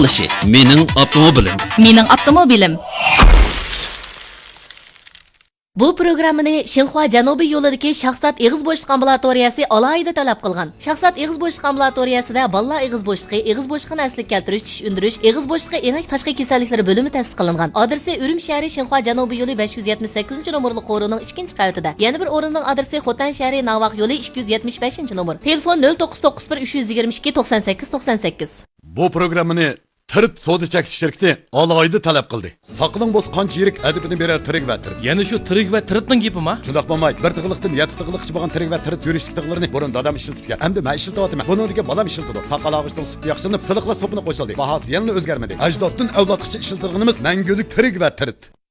qurilishi, mening avtomobilim. Mening avtomobilim. Bu programmani Xinhua Janubiy yo'lidagi shaxsat eg'iz bo'shliq ambulatoriyasi alohida talab qilgan. Shaxsat eg'iz bo'shliq ambulatoriyasida bolalar eg'iz bo'shlig'ini asliga keltirish, tish undirish, eg'iz bo'shlig'i enak tashqi kasalliklari bo'limi ta'sis qilingan. Adresi Urum shahri Xinhua Janubiy yo'li 578-nomerli qo'rining 2-qavatida. Yana bir o'rinning adresi Xotan shahri Navaq yo'li 275-nomer. Telefon 0991 322 98 98. Bu programmani Tirt soda chekish shirkati alohida talab qildi. Saqling bo'z qancha yirik adibini berar tirik va tirit. Yana shu tirik va tiritning gapimi? Shundoq bo'lmaydi. Bir tig'liqdan 7 tig'liqchi bo'lgan tirik va tirit yurishlik tig'larini burun dadam ishlatgan. Endi men ishlatyapman. Buningga balam ishlatdi. Saqal og'ishning suti yaxshilanib, siliqla sopini qo'shildi. Bahasi yana o'zgarmadi. Ajdoddan avlodgacha ishlatilganimiz mangulik tirik va tirit.